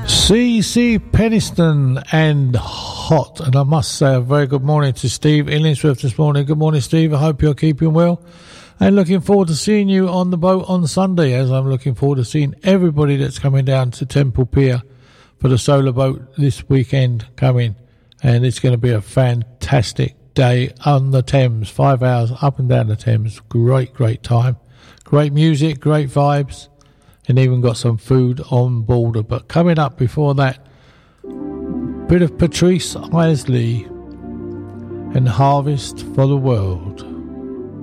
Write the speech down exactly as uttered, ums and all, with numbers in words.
C C Peniston and Hot. And I must say a very good morning to Steve Illingsworth this morning. Good morning, Steve. I hope you're keeping well. And looking forward to seeing you on the boat on Sunday, as I'm looking forward to seeing everybody that's coming down to Temple Pier for the solar boat this weekend coming. And it's going to be a fantastic day on the Thames. Five hours up and down the Thames. Great, great time. Great music, great vibes. And even got some food on board. But coming up before that, bit of Patrice Isley and Harvest for the World.